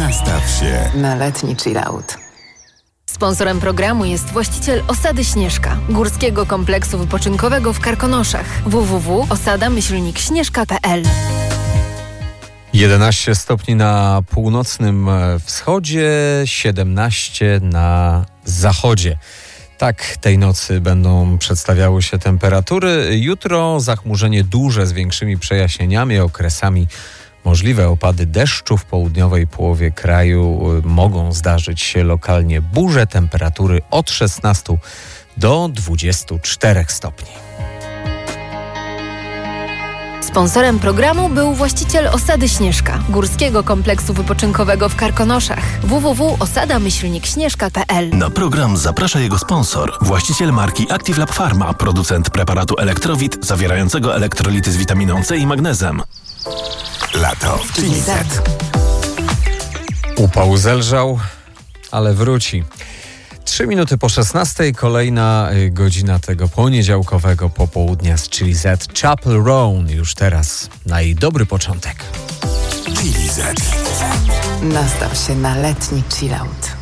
Nastaw się na letni chillout. Sponsorem programu jest właściciel Osady Śnieżka, górskiego kompleksu wypoczynkowego w Karkonoszach. www.osada-śnieżka.pl. 11 stopni na północnym wschodzie, 17 na zachodzie. Tak tej nocy będą przedstawiały się temperatury. Jutro zachmurzenie duże z większymi przejaśnieniami, okresami możliwe opady deszczu. W południowej połowie kraju mogą zdarzyć się lokalnie burze. Temperatury od 16 do 24 stopni. Sponsorem programu był właściciel Osady Śnieżka, górskiego kompleksu wypoczynkowego w Karkonoszach. www.osada-śnieżka.pl. Na program zaprasza jego sponsor, właściciel marki Active Lab Pharma, producent preparatu Elektrowit zawierającego elektrolity z witaminą C i magnezem. Lato w Chili Z. Upał zelżał, ale wróci. 3 minuty po 16, kolejna godzina tego poniedziałkowego popołudnia z Chili Z. Chapel Roan już teraz na jej dobry początek. Chili Z. Nastaw się na letni chillout.